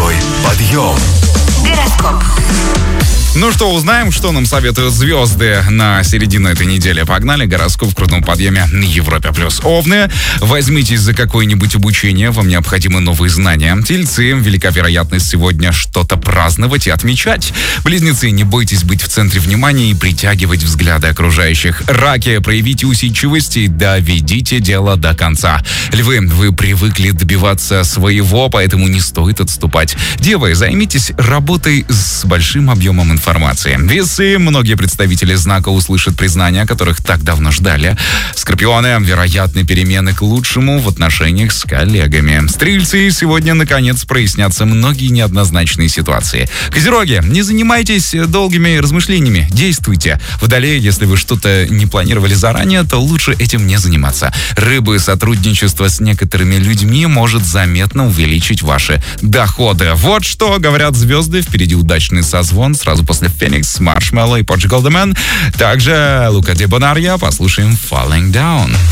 Мужской подъем. Гороскоп. Ну что, узнаем, что нам советуют звезды на середину этой недели. Погнали, гороскоп в крутом подъеме на Европе+. Овны, возьмитесь за какое-нибудь обучение, вам необходимы новые знания. Тельцы, велика вероятность сегодня что-то праздновать и отмечать. Близнецы, не бойтесь быть в центре внимания и притягивать взгляды окружающих. Раки, проявите усидчивость и доведите дело до конца. Львы, вы привыкли добиваться своего, поэтому не стоит отступать. Девы, займитесь работой с большим объемом информации. Весы, многие представители знака услышат признания, которых так давно ждали. Скорпионы, вероятны перемены к лучшему в отношениях с коллегами. Стрельцы, сегодня наконец прояснятся многие неоднозначные ситуации. Козероги, не занимайтесь долгими размышлениями, действуйте. Водолеи, если вы что-то не планировали заранее, то лучше этим не заниматься. Рыбы, сотрудничество с некоторыми людьми может заметно увеличить ваши доходы. Вот что говорят звезды. Впереди удачный созвон сразу после Феникс, Маршмелло и Portugal The Man. Также Лука Ди Бонарья. Послушаем Falling Down.